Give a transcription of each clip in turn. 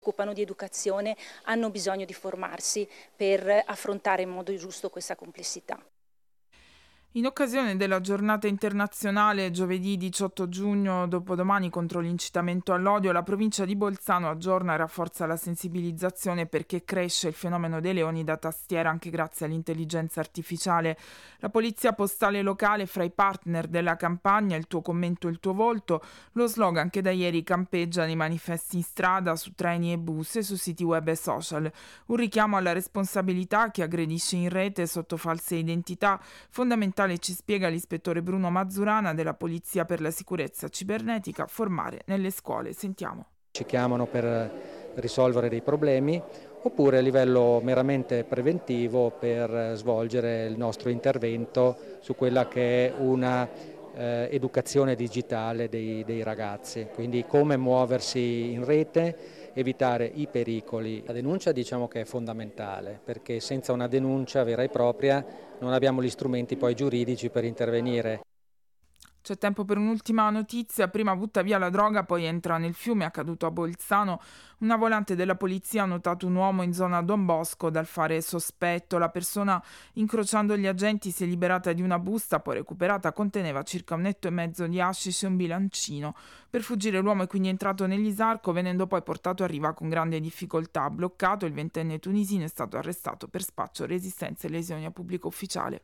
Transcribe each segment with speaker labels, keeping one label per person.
Speaker 1: occupano di educazione hanno bisogno di formarsi per affrontare in modo giusto questa complessità.
Speaker 2: In occasione della giornata internazionale giovedì 18 giugno dopodomani contro l'incitamento all'odio, la provincia di Bolzano aggiorna e rafforza la sensibilizzazione perché cresce il fenomeno dei leoni da tastiera anche grazie all'intelligenza artificiale. La polizia postale locale fra i partner della campagna Il tuo commento, il tuo volto, lo slogan che da ieri campeggia nei manifesti in strada, su treni e bus e su siti web e social. Un richiamo alla responsabilità che aggredisce in rete sotto false identità, fondamentale, ci spiega l'ispettore Bruno Mazzurana della Polizia per la Sicurezza Cibernetica, formare nelle scuole. Sentiamo.
Speaker 3: Ci chiamano per risolvere dei problemi oppure a livello meramente preventivo per svolgere il nostro intervento su quella che è una educazione digitale dei ragazzi, quindi come muoversi in rete, evitare i pericoli. La denuncia diciamo che è fondamentale perché senza una denuncia vera e propria non abbiamo gli strumenti poi giuridici per intervenire.
Speaker 2: C'è tempo per un'ultima notizia, prima butta via la droga, poi entra nel fiume, è accaduto a Bolzano. Una volante della polizia ha notato un uomo in zona Don Bosco dal fare sospetto. La persona, incrociando gli agenti, si è liberata di una busta, poi recuperata, conteneva circa 1,5 etto di hashish e un bilancino. Per fuggire l'uomo è quindi entrato nell'Isarco, venendo poi portato a riva con grande difficoltà. Bloccato, il 20enne tunisino è stato arrestato per spaccio, resistenza e lesioni a pubblico ufficiale.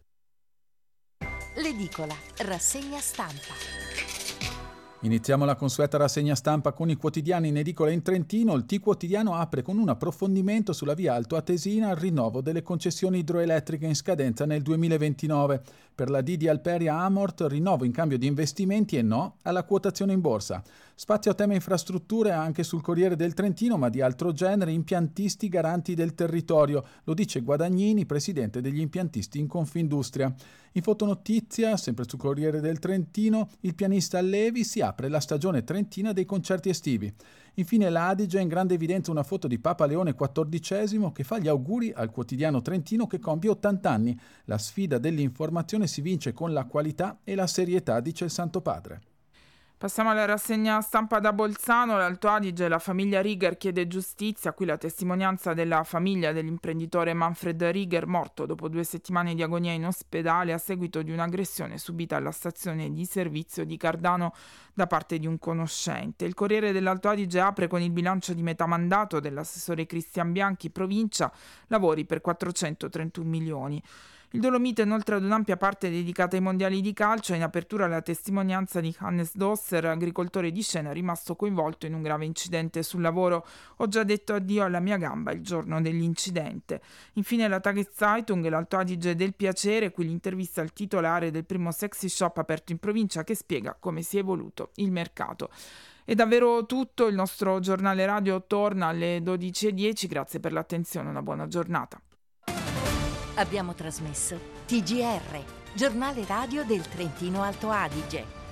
Speaker 4: L'edicola, rassegna stampa.
Speaker 5: Iniziamo la consueta rassegna stampa con i quotidiani in edicola in Trentino. Il T-Quotidiano apre con un approfondimento sulla via Alto Atesina al rinnovo delle concessioni idroelettriche in scadenza nel 2029. Per la Didi Alperia Amort, rinnovo in cambio di investimenti e no alla quotazione in borsa. Spazio a tema infrastrutture anche sul Corriere del Trentino, ma di altro genere, impiantisti garanti del territorio. Lo dice Guadagnini, presidente degli impiantisti in Confindustria. In fotonotizia, sempre sul Corriere del Trentino, il pianista Levi si apre la stagione trentina dei concerti estivi. Infine l'Adige, in grande evidenza una foto di Papa Leone XIV che fa gli auguri al quotidiano trentino che compie 80 anni. La sfida dell'informazione si vince con la qualità e la serietà, dice il Santo Padre.
Speaker 2: Passiamo alla rassegna stampa da Bolzano. L'Alto Adige, la famiglia Rieger chiede giustizia. Qui la testimonianza della famiglia dell'imprenditore Manfred Rieger, morto dopo 2 settimane di agonia in ospedale a seguito di un'aggressione subita alla stazione di servizio di Cardano da parte di un conoscente. Il Corriere dell'Alto Adige apre con il bilancio di metà mandato dell'assessore Cristian Bianchi, provincia, lavori per 431 milioni. Il Dolomite, inoltre, ad un'ampia parte dedicata ai mondiali di calcio, in apertura la testimonianza di Hannes Dosser, agricoltore di Scena, rimasto coinvolto in un grave incidente sul lavoro. Ho già detto addio alla mia gamba il giorno dell'incidente. Infine la Tageszeitung, l'Alto Adige del piacere, qui l'intervista al titolare del primo sexy shop aperto in provincia che spiega come si è evoluto il mercato. È davvero tutto, il nostro giornale radio torna alle 12:10, grazie per l'attenzione, una buona giornata.
Speaker 4: Abbiamo trasmesso TGR, giornale radio del Trentino Alto Adige.